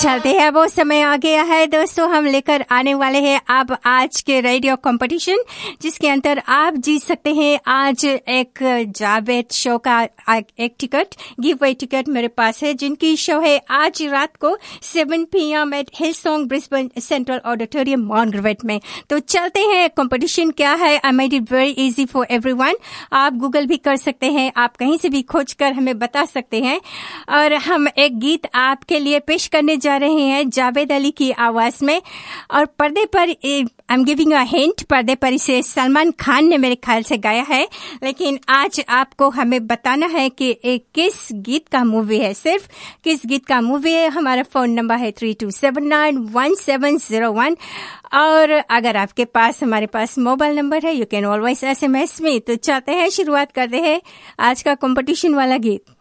चलते हैं, वो समय आ गया है दोस्तों, हम लेकर आने वाले हैं अब आज के रेडियो कंपटीशन, जिसके अंदर आप जीत सकते हैं आज एक जावेद शो का एक टिकट, गिव अवे टिकट मेरे पास है, जिनकी शो है आज रात को 7 PM eight हिलसोंग Brisbane central auditorium मॉन्ग्रेवेट में। तो चलते हैं, कंपटीशन क्या है, I made it very easy for everyone. आप गूगल भी कर सकते हैं, आप कहीं से भी खोज कर हमें बता सकते हैं, और हम एक गीत आपके लिए पेश करने जा रहे हैं जावेद अली की आवाज में। और पर्दे पर I am giving a hint, पर्दे पर इसे सलमान खान ने मेरे ख्याल से गाया है, लेकिन आज आपको हमें बताना है कि किस गीत का मूवी है, सिर्फ किस गीत का मूवी है। हमारा फोन नंबर है 32791701, और अगर आपके पास हमारे पास मोबाइल नंबर है, यू कैन ऑलवेज SMS में। तो चाहते हैं शुरुआत करते हैं आज का कंपटीशन वाला गीत।